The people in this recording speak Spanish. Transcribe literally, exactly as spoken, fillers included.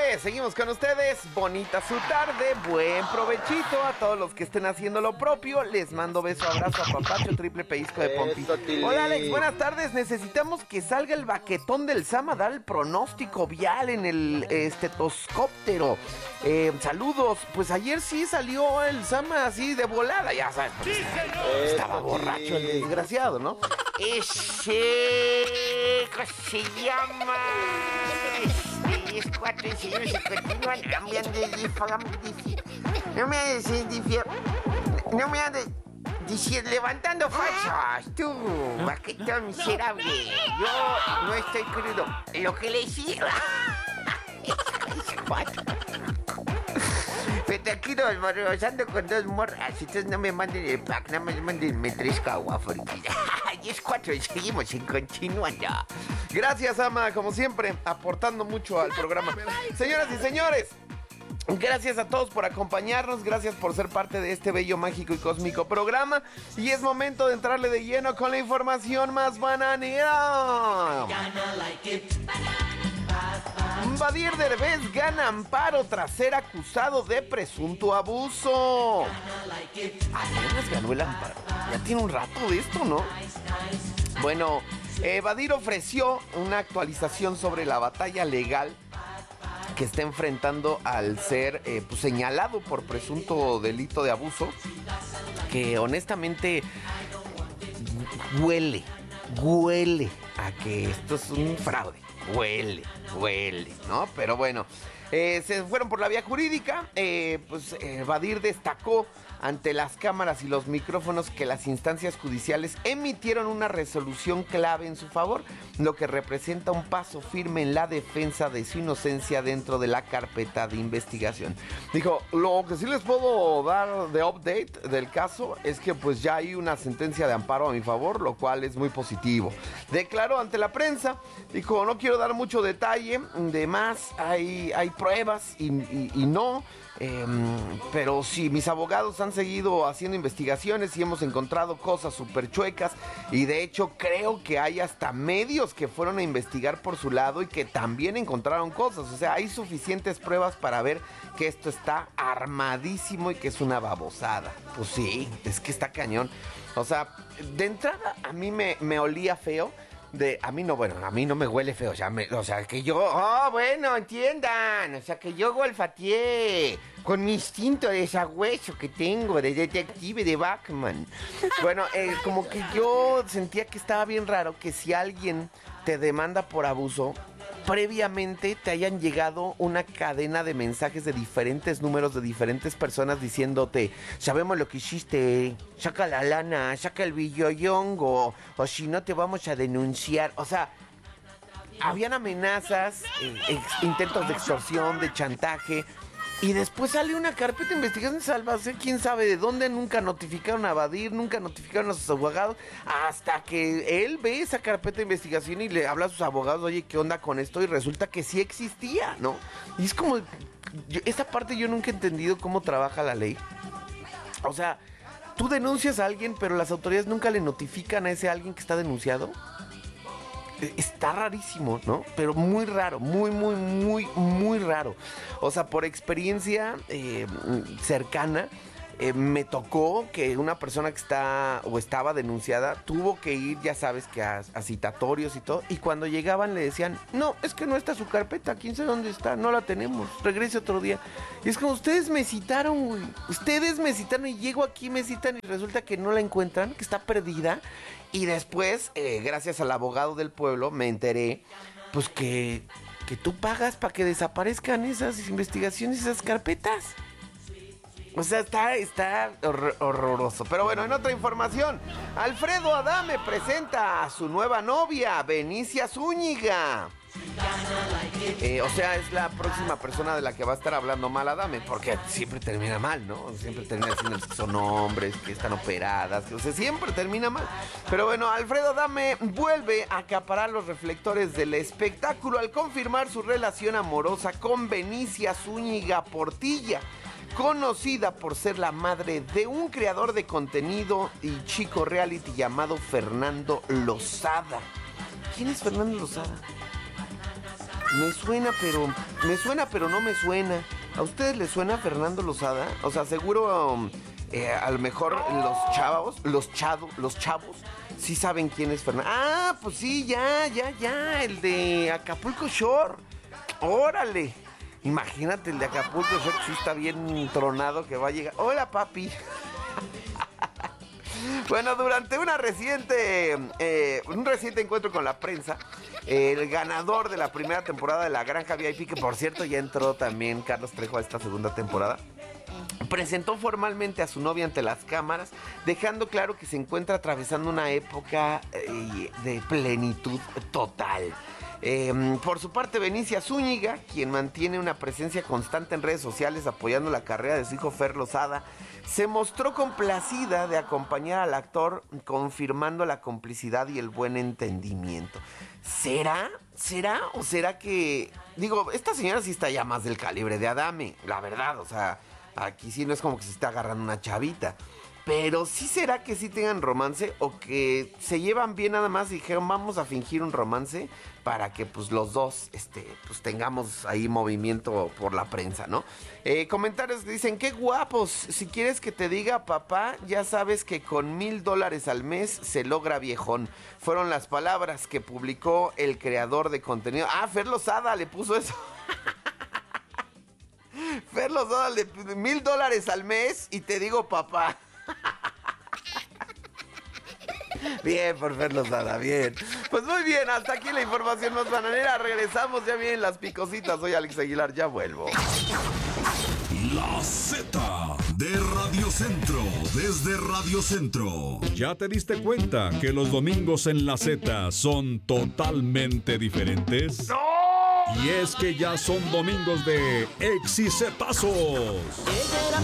tarde, seguimos con ustedes. Bonita su tarde, buen provechito a todos los que estén haciendo lo propio. Les mando beso, abrazo, a papacho, triple pellizco de pompi. Hola Alex, buenas tardes. Necesitamos que salga el baquetón del Sama a dar el pronóstico vial en el estetoscóptero. Eh, saludos. Pues ayer sí salió el Sama así de volada, ya sabes. Sí, estaba borracho el desgraciado, ¿no? Ese, ¿cómo se llama? diez, cuatro, y señores, se continúan cambiando de diafragma. No me andes no me andes diciendo, levantando falsos, tú, baquetón miserable. Yo no estoy crudo. Lo que le decía. Pero aquí nos barrosando con dos morras. Entonces no me manden el pack, nada más mándenme tres caguafas. diez, cuatro y seguimos en continuando. Gracias, Ama, como siempre, aportando mucho al programa. Señoras y señores, gracias a todos por acompañarnos, gracias por ser parte de este bello, mágico y cósmico programa. Y es momento de entrarle de lleno con la información más bananera. Badir Derbez gana amparo tras ser acusado de presunto abuso. Apenas ganó el amparo. Ya tiene un rato de esto, ¿no? Bueno, eh, Badir ofreció una actualización sobre la batalla legal que está enfrentando al ser eh, pues, señalado por presunto delito de abuso, que honestamente huele, huele a que esto es un fraude. Huele, huele, ¿no? Pero bueno, eh, se fueron por la vía jurídica. eh, Pues eh, Badir destacó ante las cámaras y los micrófonos que las instancias judiciales emitieron una resolución clave en su favor, lo que representa un paso firme en la defensa de su inocencia dentro de la carpeta de investigación. Dijo, lo que sí les puedo dar de update del caso es que pues ya hay una sentencia de amparo a mi favor, lo cual es muy positivo. Declaró ante la prensa, dijo, no quiero dar mucho detalle, de más hay, hay pruebas y, y, y no... Eh, pero sí, mis abogados han seguido haciendo investigaciones y hemos encontrado cosas súper chuecas, y de hecho creo que hay hasta medios que fueron a investigar por su lado y que también encontraron cosas. O sea, hay suficientes pruebas para ver que esto está armadísimo y que es una babosada. Pues sí, es que está cañón. O sea, de entrada a mí me, me olía feo. De, a mí no, bueno, a mí no me huele feo, o sea, me, o sea, que yo, oh, bueno, entiendan, o sea, que yo olfateé con mi instinto de sagüeso que tengo, de detective de Batman. Bueno, eh, como que yo sentía que estaba bien raro que si alguien te demanda por abuso, previamente te hayan llegado una cadena de mensajes de diferentes números de diferentes personas diciéndote, sabemos lo que hiciste, saca la lana, saca el billoyongo, o si no te vamos a denunciar. O sea, habían amenazas, eh, ex, intentos de extorsión, de chantaje. Y después sale una carpeta de investigación salvaje, quién sabe de dónde. Nunca notificaron a Badir, nunca notificaron a sus abogados, hasta que él ve esa carpeta de investigación y le habla a sus abogados, oye, ¿qué onda con esto? Y resulta que sí existía, ¿no? Y es como, yo, esa parte yo nunca he entendido cómo trabaja la ley. O sea, tú denuncias a alguien, pero las autoridades nunca le notifican a ese alguien que está denunciado. Está rarísimo, ¿no? Pero muy raro, muy, muy, muy, muy raro. O sea, por experiencia eh, cercana, eh, me tocó que una persona que está o estaba denunciada tuvo que ir, ya sabes, que a, a citatorios y todo. Y cuando llegaban le decían, no, es que no está su carpeta, quién sabe dónde está, no la tenemos, regrese otro día. Y es como, ustedes me citaron, güey. Ustedes me citaron y llego aquí, me citan y resulta que no la encuentran, que está perdida. Y después, eh, gracias al abogado del pueblo, me enteré, pues que, que tú pagas para que desaparezcan esas investigaciones, esas carpetas. O sea, está, está horror, horroroso. Pero bueno, en otra información, Alfredo Adame presenta a su nueva novia, Benicia Zúñiga. Eh, o sea, es la próxima persona de la que va a estar hablando mal Adame, porque siempre termina mal, ¿no? Siempre termina diciendo que son hombres, que están operadas, que, o sea, siempre termina mal. Pero bueno, Alfredo Adame vuelve a acaparar los reflectores del espectáculo al confirmar su relación amorosa con Benicia Zúñiga Portilla, conocida por ser la madre de un creador de contenido y chico reality llamado Fernando Lozada. ¿Quién es Fernando Lozada? Me suena, pero... Me suena, pero no me suena. ¿A ustedes les suena Fernando Lozada? O sea, seguro... Um, eh, a lo mejor los chavos, los chavos, los chavos, sí saben quién es Fernando. Ah, pues sí, ya, ya, ya. El de Acapulco Shore. Órale. Imagínate, el de Acapulco Shore, sí está bien tronado que va a llegar. Hola, papi. Bueno, durante una reciente, eh, un reciente encuentro con la prensa, el ganador de la primera temporada de La Granja V I P, que por cierto ya entró también Carlos Trejo a esta segunda temporada, presentó formalmente a su novia ante las cámaras, dejando claro que se encuentra atravesando una época eh, de plenitud total. Eh, por su parte, Benicia Zúñiga, quien mantiene una presencia constante en redes sociales apoyando la carrera de su hijo Fer Lozada, se mostró complacida de acompañar al actor, confirmando la complicidad y el buen entendimiento. ¿Será? ¿Será? ¿O será que...? Digo, esta señora sí está ya más del calibre de Adame, la verdad, o sea, aquí sí no es como que se está agarrando una chavita. Pero sí será que sí tengan romance o que se llevan bien nada más y dijeron vamos a fingir un romance para que pues los dos este, pues tengamos ahí movimiento por la prensa, ¿no? Eh, comentarios que dicen, qué guapos, si quieres que te diga papá, ya sabes que con mil dólares al mes se logra viejón. Fueron las palabras que publicó el creador de contenido. Ah, Fer Lozada le puso eso. Fer Lozada le puso mil dólares al mes y te digo papá. Bien por Fer Lozada, bien. Pues muy bien, hasta aquí la información más bananera. Regresamos, ya vienen las picositas. Soy Alex Aguilar, ya vuelvo. La Z de Radio Centro, desde Radio Centro. ¿Ya te diste cuenta que los domingos en la Z son totalmente diferentes? ¡No! Y es que ya son domingos de Exicetazos.